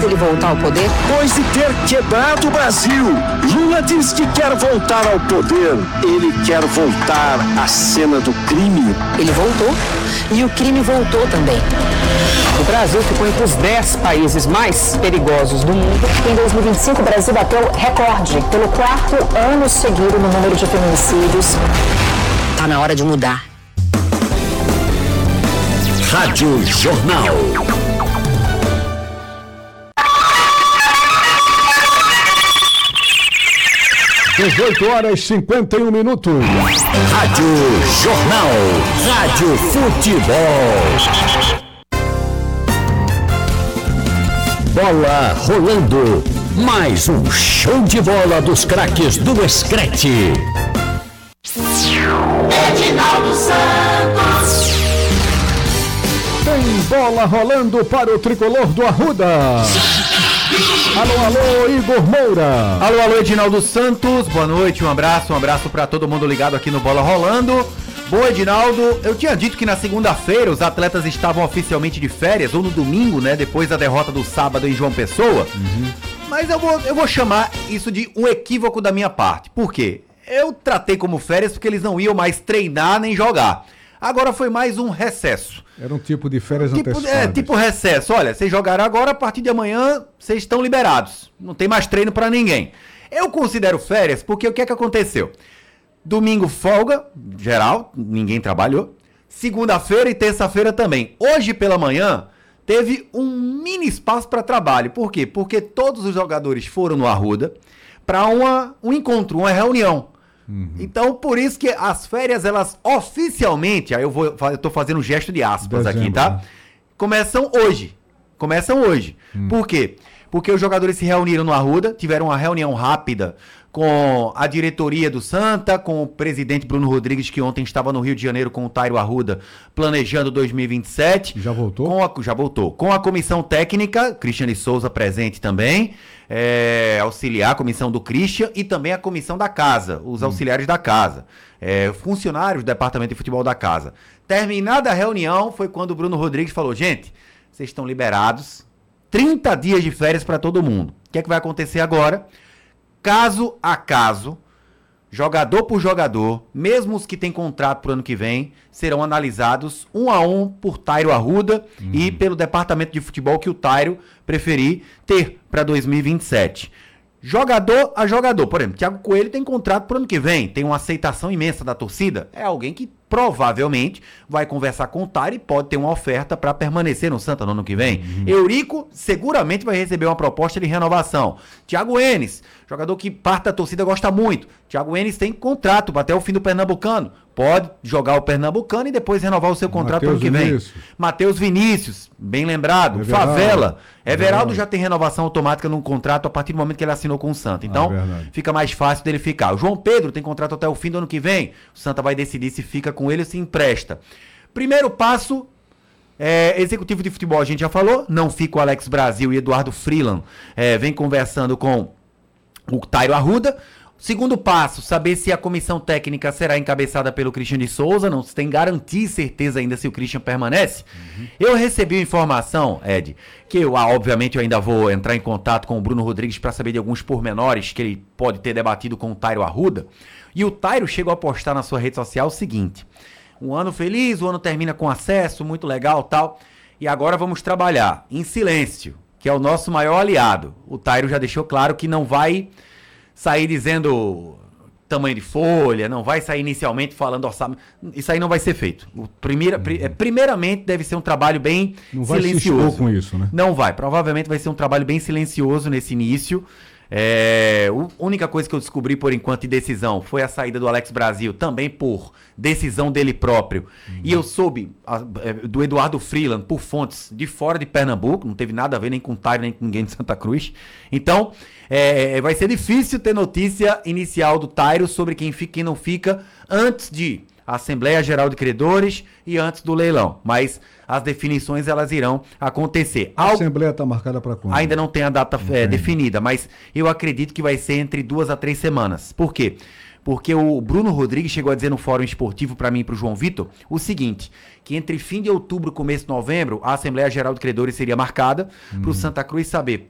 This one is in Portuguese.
dele voltar ao poder? Depois de ter quebrado o Brasil, Lula diz que quer voltar ao poder. Ele quer voltar à cena do crime. Ele voltou e o crime voltou também. O Brasil ficou entre os 10 países mais perigosos do mundo. Em 2025, o Brasil bateu recorde pelo 4º ano seguido no número de feminicídios. Tá na hora de mudar. Rádio Jornal. (18h51). Rádio Jornal. Rádio Futebol. Bola rolando. Mais um show de bola dos craques do Screte. Edinaldo Santos. Tem bola rolando para o tricolor do Arruda. Alô, alô, Igor Moura. Alô, alô, Edinaldo Santos. Boa noite, um abraço para todo mundo ligado aqui no Bola Rolando. Bom, Edinaldo, eu tinha dito que na segunda-feira os atletas estavam oficialmente de férias, ou no domingo, né, depois da derrota do sábado em João Pessoa. Mas eu vou chamar isso de um equívoco da minha parte. Por quê? Eu tratei como férias porque eles não iam mais treinar nem jogar. Agora foi mais um recesso. Era um tipo de férias antecipadas. Tipo recesso. Olha, vocês jogaram agora, a partir de amanhã vocês estão liberados. Não tem mais treino pra ninguém. Eu considero férias porque o que é que aconteceu? Domingo folga, geral, ninguém trabalhou. Segunda-feira e terça-feira também. Hoje pela manhã teve um mini espaço para trabalho. Por quê? Porque todos os jogadores foram no Arruda para um encontro, uma reunião. Então, por isso que as férias, elas oficialmente, aí eu tô fazendo um gesto de aspas aqui, tá? Começam hoje. Por quê? Porque os jogadores se reuniram no Arruda, tiveram uma reunião rápida com a diretoria do Santa, com o presidente Bruno Rodrigues, que ontem estava no Rio de Janeiro com o Tairo Arruda, planejando 2027. Já voltou? Já voltou. Com a comissão técnica, Cristiane Souza presente também, auxiliar a comissão do Christian e também a comissão da casa, os auxiliares da casa, funcionários do departamento de futebol da casa. Terminada a reunião, foi quando o Bruno Rodrigues falou: gente, vocês estão liberados, 30 dias de férias para todo mundo. O que é que vai acontecer agora? Caso a caso, jogador por jogador, mesmo os que têm contrato para o ano que vem, serão analisados um a um por Tairo Arruda e pelo departamento de futebol que o Tairo preferir ter para 2027. Jogador a jogador. Por exemplo, Thiago Coelho tem contrato para o ano que vem, tem uma aceitação imensa da torcida. É alguém que provavelmente vai conversar com o Tairo e pode ter uma oferta para permanecer no Santa no ano que vem. Eurico seguramente vai receber uma proposta de renovação. Thiago Enes, jogador que parte da torcida gosta muito. Thiago Enes tem contrato até o fim do Pernambucano. Pode jogar o Pernambucano e depois renovar o seu contrato no ano que vem. Matheus Vinícius, bem lembrado. Favela. Everaldo já tem renovação automática num contrato a partir do momento que ele assinou com o Santa. Então, fica mais fácil dele ficar. O João Pedro tem contrato até o fim do ano que vem. O Santa vai decidir se fica com ele ou se empresta. Primeiro passo, executivo de futebol, a gente já falou. Não fica o Alex Brasil e Eduardo Freeland. Vem conversando com o Tairo Arruda. Segundo passo, saber se a comissão técnica será encabeçada pelo Christian de Souza. Não se tem garantia e certeza ainda se o Christian permanece. Eu recebi informação, Ed, que obviamente eu ainda vou entrar em contato com o Bruno Rodrigues para saber de alguns pormenores que ele pode ter debatido com o Tairo Arruda. E o Tairo chegou a postar na sua rede social o seguinte: um ano feliz, o ano termina com acesso, muito legal, tal. E agora vamos trabalhar em silêncio, que é o nosso maior aliado. O Tairo já deixou claro que não vai sair dizendo tamanho de folha, não vai sair inicialmente falando orçamento. Isso aí não vai ser feito. Primeiramente deve ser um trabalho bem não vai silencioso. Se com isso, né? Não vai. Provavelmente vai ser um trabalho bem silencioso nesse início. A única coisa que eu descobri por enquanto de decisão foi a saída do Alex Brasil, também por decisão dele próprio. E eu soube do Eduardo Freeland por fontes de fora de Pernambuco, não teve nada a ver nem com o Tairo, nem com ninguém de Santa Cruz. Então, vai ser difícil ter notícia inicial do Tairo sobre quem fica e quem não fica antes de Assembleia Geral de Credores e antes do leilão. Mas as definições elas irão acontecer. A Assembleia está marcada para quando? Ainda não tem a data definida, mas eu acredito que vai ser entre 2 a 3 semanas. Por quê? Porque o Bruno Rodrigues chegou a dizer no Fórum Esportivo para mim e para o João Vitor o seguinte, que entre fim de outubro e começo de novembro a Assembleia Geral de Credores seria marcada para o Santa Cruz saber